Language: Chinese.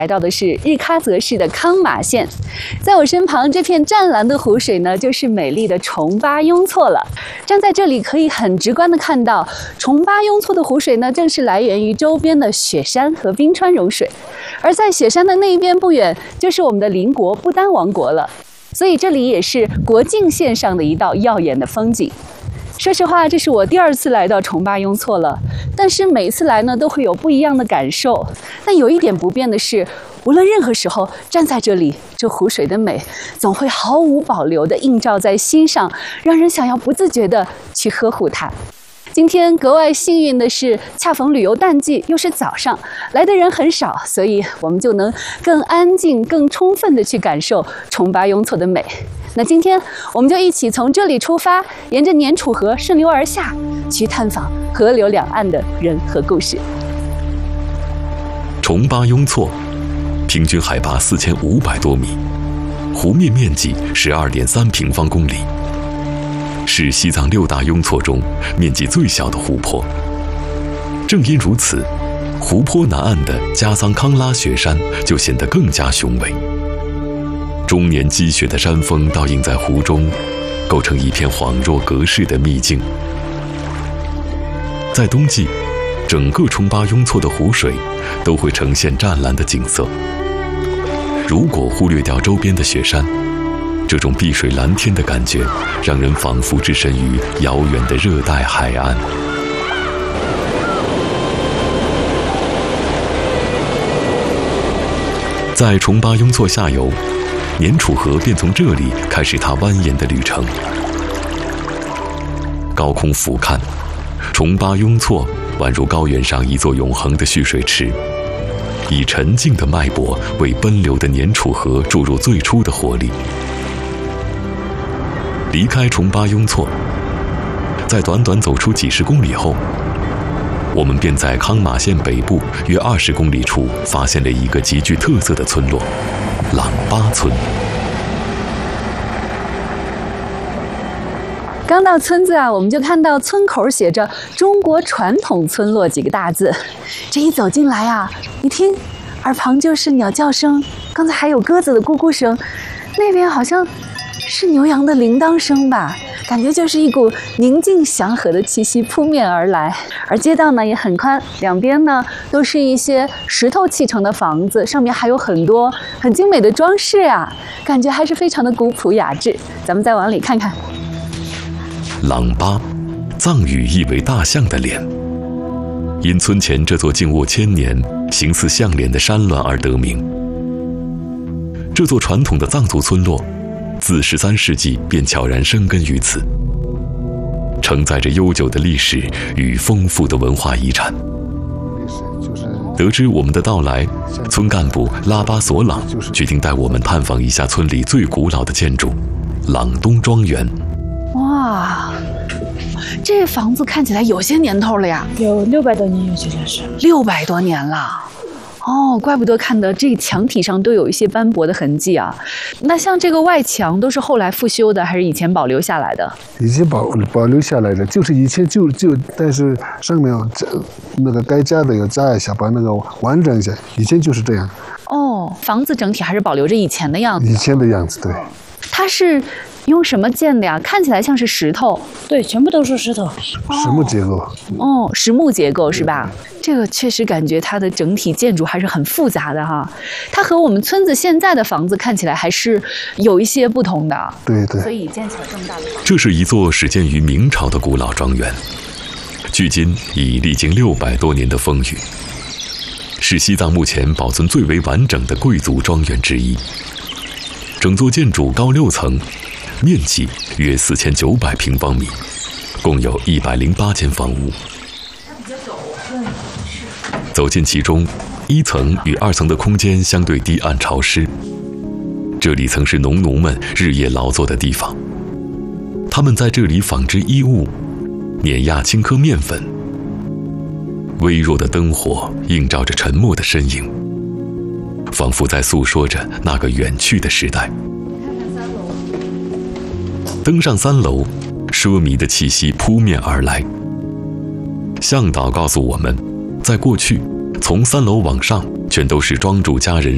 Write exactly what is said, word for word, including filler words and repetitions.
来到的是日喀则市的康马县，在我身旁这片湛蓝的湖水呢，就是美丽的崇巴雍措了。站在这里，可以很直观的看到，崇巴雍措的湖水呢，正是来源于周边的雪山和冰川融水。而在雪山的那一边不远，就是我们的邻国不丹王国了。所以这里也是国境线上的一道耀眼的风景。说实话，这是我第二次来到崇巴雍措了，但是每次来呢都会有不一样的感受。但有一点不变的是，无论任何时候站在这里，这湖水的美总会毫无保留地映照在心上，让人想要不自觉地去呵护它。今天格外幸运的是，恰逢旅游淡季，又是早上，来的人很少，所以我们就能更安静、更充分地去感受崇巴雍措的美。那今天我们就一起从这里出发，沿着年储河顺流而下，去探访河流两岸的人和故事。 崇巴雍措平均海拔四千五百多米，湖面面积十二点三平方公里，是西藏六大雍措中面积最小的湖泊。正因如此，湖泊南岸的加桑康拉雪山就显得更加雄伟。终年积雪的山峰倒映在湖中，构成一片恍若隔世的秘境。在冬季，整个崇巴雍措的湖水都会呈现湛蓝的景色。如果忽略掉周边的雪山，这种碧水蓝天的感觉，让人仿佛置身于遥远的热带海岸。在崇巴雍措下游，年储河便从这里开始它蜿蜒的旅程。高空俯瞰，崇巴雍措宛如高原上一座永恒的蓄水池，以沉静的脉搏为奔流的年储河注入最初的活力。离开崇巴雍措，在短短走出几十公里后，我们便在康马县北部约二十公里处发现了一个极具特色的村落——朗巴村。 刚到村子啊，我们就看到村口写着“中国传统村落”几个大字。这一走进来啊，一听，耳旁就是鸟叫声，刚才还有鸽子的咕咕声，那边好像是牛羊的铃铛声吧，感觉就是一股宁静祥和的气息扑面而来。而街道呢也很宽，两边呢都是一些石头砌成的房子，上面还有很多很精美的装饰啊，感觉还是非常的古朴雅致。咱们再往里看看。 朗巴，藏语意为大象的脸，因村前这座静卧千年、形似象脸的山峦而得名。这座传统的藏族村落自十三世纪便悄然生根于此，承载着悠久的历史与丰富的文化遗产。得知我们的到来，村干部拉巴索朗决定带我们探访一下村里最古老的建筑——朗东庄园。 哇，这房子看起来有些年头了呀， 有六百多年，有些是六百多年了。哦，怪不得看的这墙体上都有一些斑驳的痕迹啊。那像这个外墙都是后来复修的，还是以前保留下来的？ 以前保保留下来的，就是以前就就，但是上面有那个该加的要加一下，把那个完整一下。以前就是这样。 哦，房子整体还是保留着以前的样子。 以前的样子，对。 它是用什么建的呀？看起来像是石头。 对，全部都是石头。 实木结构。 哦，实木结构是吧？这个确实感觉它的整体建筑还是很复杂的哈。它和我们村子现在的房子看起来还是有一些不同的。 对对。 所以建起来这么大的房子。 这是一座始建于明朝的古老庄园，距今已历经六百多年的风雨，是西藏目前保存最为完整的贵族庄园之一。整座建筑高六层，面积约四千九百平方米，共有一百零八间房屋。走进其中，一层与二层的空间相对低暗潮湿，这里曾是农奴们日夜劳作的地方。他们在这里纺织衣物，碾压青稞面粉。微弱的灯火映照着沉默的身影，仿佛在诉说着那个远去的时代。登上三楼，奢靡的气息扑面而来。向导告诉我们，在过去，从三楼往上全都是庄主家人